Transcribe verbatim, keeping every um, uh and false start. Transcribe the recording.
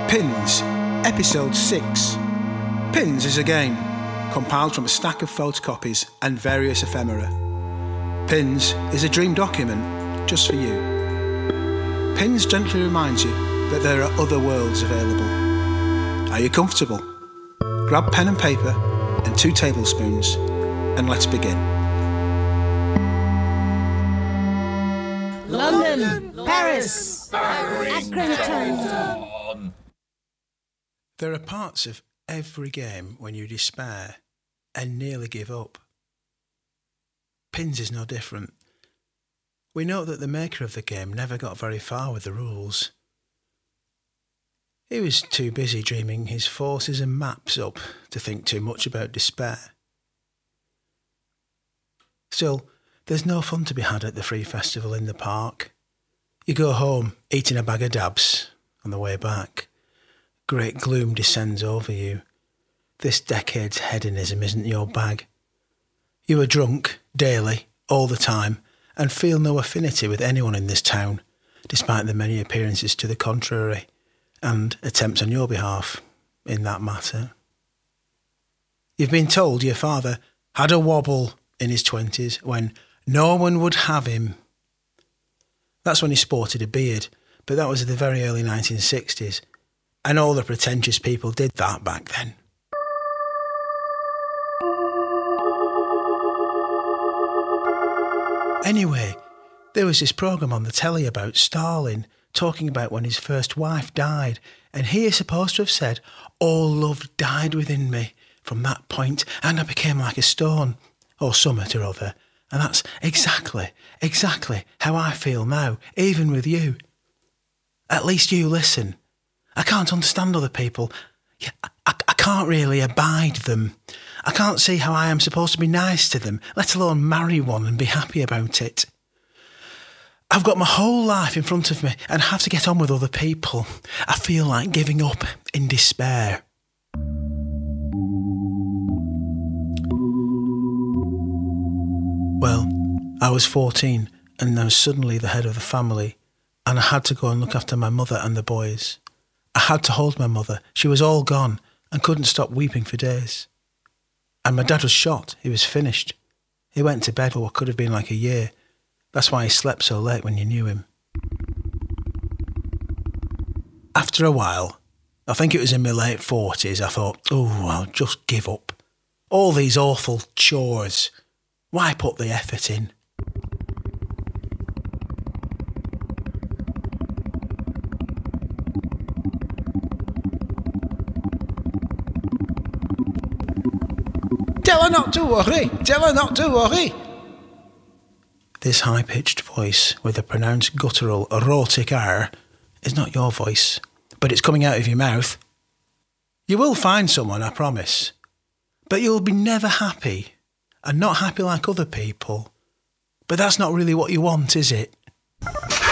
Pins, Episode six. Pins is a game, compiled from a stack of photocopies and various ephemera. Pins is a dream document, just for you. Pins gently reminds you that there are other worlds available. Are you comfortable? Grab pen and paper and two tablespoons, and let's begin. London, Paris, Accrington. There are parts of every game when you despair and nearly give up. Pins is no different. We know that the maker of the game never got very far with the rules. He was too busy dreaming his forces and maps up to think too much about despair. Still, there's no fun to be had at the Free Festival in the park. You go home eating a bag of dabs on the way back. Great gloom descends over you. This decade's hedonism isn't your bag. You are drunk, daily, all the time, and feel no affinity with anyone in this town, despite the many appearances to the contrary, and attempts on your behalf in that matter. You've been told your father had a wobble in his twenties when no one would have him. That's when he sported a beard, but that was in the very early nineteen sixties, and all the pretentious people did that back then. Anyway, there was this programme on the telly about Stalin, talking about when his first wife died, and he is supposed to have said, "All love died within me from that point, and I became like a stone," or summit or other. And that's exactly, exactly how I feel now, even with you. At least you listen. I can't understand other people. I, I, I can't really abide them. I can't see how I am supposed to be nice to them, let alone marry one and be happy about it. I've got my whole life in front of me and have to get on with other people. I feel like giving up in despair. Well, I was fourteen and I was suddenly the head of the family, and I had to go and look after my mother and the boys. I had to hold my mother. She was all gone and couldn't stop weeping for days. And my dad was shot. He was finished. He went to bed for what could have been like a year. That's why he slept so late when you knew him. After a while, I think it was in my late forties, I thought, oh, I'll just give up. All these awful chores. Why put the effort in? Tell her not to worry. Tell her not to worry. This high-pitched voice with a pronounced guttural, erotic R is not your voice, but it's coming out of your mouth. You will find someone, I promise, but you'll be never happy, and not happy like other people. But that's not really what you want, is it?